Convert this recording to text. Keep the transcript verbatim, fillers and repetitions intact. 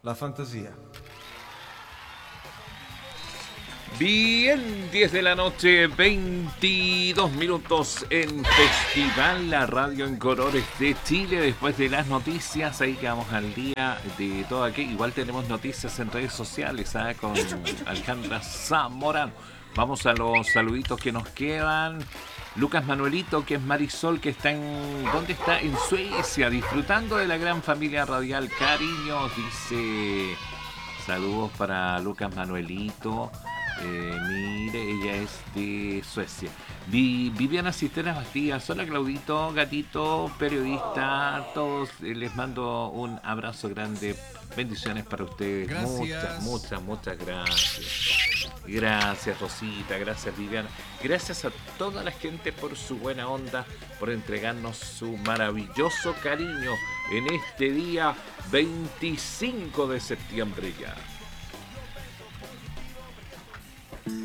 la fantasía. Bien, diez de la noche, veintidós minutos en Festival La Radio en Colores de Chile. Después de las noticias, ahí quedamos al día de todo aquí. Igual tenemos noticias en redes sociales, ¿eh? Con Alejandra Zamorano. Vamos a los saluditos que nos quedan. Lucas Manuelito, que es Marisol, que está en... ¿Dónde está? En Suecia, disfrutando de la gran familia radial. Cariños, dice... Saludos para Lucas Manuelito. Eh, mire, ella es de Suecia. Vi, Viviana Cisternas Bastías, hola Claudito, gatito, periodista, todos eh, les mando un abrazo grande, bendiciones para ustedes, Gracias. muchas, muchas, muchas gracias. Gracias Rosita, gracias Viviana, gracias a toda la gente por su buena onda, por entregarnos su maravilloso cariño en este día veinticinco de septiembre ya.